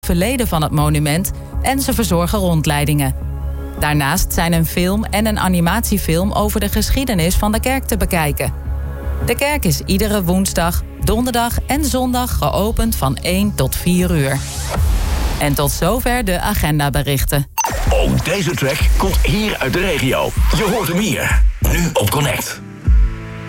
verleden van het monument en ze verzorgen rondleidingen. Daarnaast zijn een film en een animatiefilm over de geschiedenis van de kerk te bekijken. De kerk is iedere woensdag, donderdag en zondag geopend van 1 tot 4 uur. En tot zover de agendaberichten. Ook deze track komt hier uit de regio. Je hoort hem hier, nu op Connect.